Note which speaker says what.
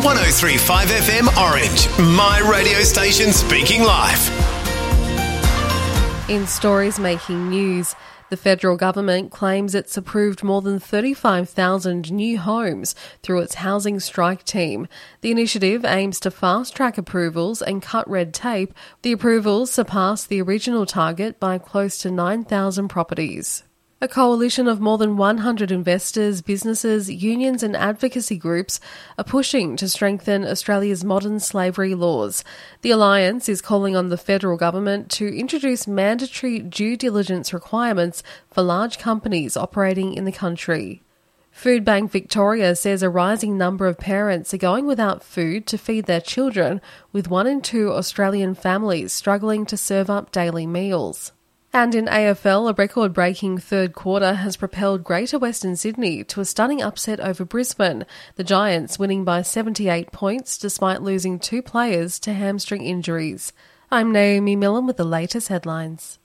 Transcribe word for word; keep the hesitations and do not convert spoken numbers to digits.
Speaker 1: one oh three point five F M Orange, my radio station speaking live.
Speaker 2: In stories making news, the federal government claims it's approved more than thirty-five thousand new homes through its housing strike team. The initiative aims to fast-track approvals and cut red tape. The approvals surpassed the original target by close to nine thousand properties. A coalition of more than one hundred investors, businesses, unions and advocacy groups are pushing to strengthen Australia's modern slavery laws. The alliance is calling on the federal government to introduce mandatory due diligence requirements for large companies operating in the country. Food Bank Victoria says a rising number of parents are going without food to feed their children, with one in two Australian families struggling to serve up daily meals. And in A F L, a record-breaking third quarter has propelled Greater Western Sydney to a stunning upset over Brisbane, the Giants winning by seventy-eight points despite losing two players to hamstring injuries. I'm Naomi Millen with the latest headlines.